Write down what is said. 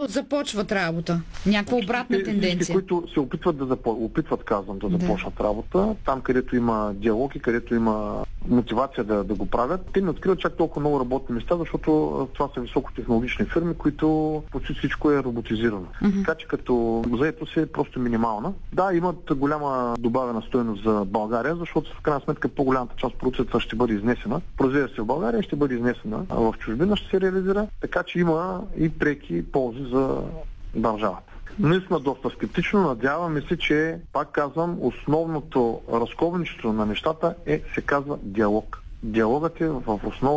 започват работа? Някаква обратна тенденция? Всички, които се опитват да започнат работа, там където има диалог и където има мотивация да го правят, те не откриват чак толкова много работни места, защото това са високотехнологични фирми, които почти всичко е роботизирано. Така че като заетост е просто минимална. Да, имат голяма добавена стойност за България, защото в крайна сметка по-голямата част от продукцията ще бъде изнесена. Произвежда се в България, ще бъде изнесена в чужбина, ще се реализира. Така че има и преки ползи за държавата. Наистина доста скептично. Надяваме се, че, пак казвам, основното разковничество на нещата се казва диалог. Диалогът е в основа